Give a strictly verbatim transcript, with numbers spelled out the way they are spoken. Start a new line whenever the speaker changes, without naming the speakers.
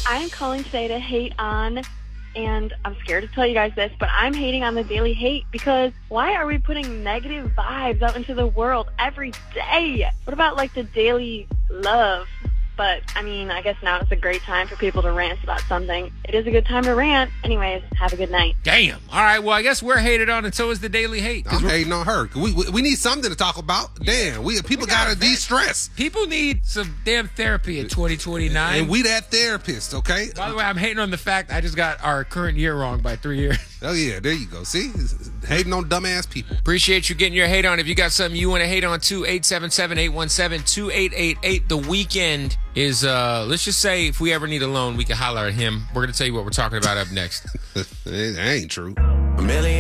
I'm calling today to hate on, and I'm scared to tell you guys this, but I'm hating on the daily hate because why are we putting negative vibes out into the world every day? What about, like, the daily love? But, I mean, I guess now it's a great time for people to rant about something. It is a good time to rant. Anyways, have a good night.
Damn. All right, well, I guess we're hated on, and so is the daily hate.
I'm hating on her. We, we we need something to talk about. Damn, we people got to de-stress.
People need some damn therapy in twenty twenty-nine.
And we that therapist, okay?
By the way, I'm hating on the fact I just got our current year wrong by three years.
Oh, yeah, there you go. See? Hating on dumbass people.
Appreciate you getting your hate on. If you got something you want to hate on, too, eight seven seven, eight one seven, two eight eight eight. The Weeknd is, uh, let's just say, if we ever need a loan, we can holler at him. We're going to tell you what we're talking about up next.
It ain't true.
A million